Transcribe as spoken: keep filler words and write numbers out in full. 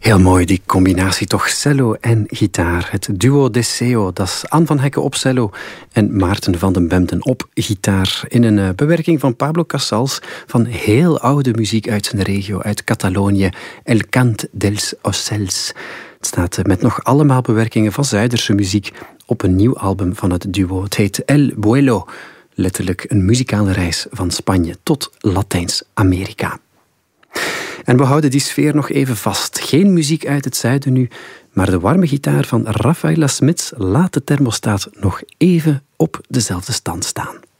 Heel mooi, die combinatie toch, cello en gitaar. Het duo Deseo, dat is Anne van Hekke op cello en Maarten van den Bemden op gitaar. In een uh, bewerking van Pablo Casals van heel oude muziek uit zijn regio, uit Catalonië. El Cant dels Ocells. Het staat uh, met nog allemaal bewerkingen van Zuiderse muziek op een nieuw album van het duo. Het heet El Vuelo, letterlijk een muzikale reis van Spanje tot Latijns-Amerika. En we houden die sfeer nog even vast. Geen muziek uit het zuiden nu, maar de warme gitaar van Rafaela Smits laat de thermostaat nog even op dezelfde stand staan.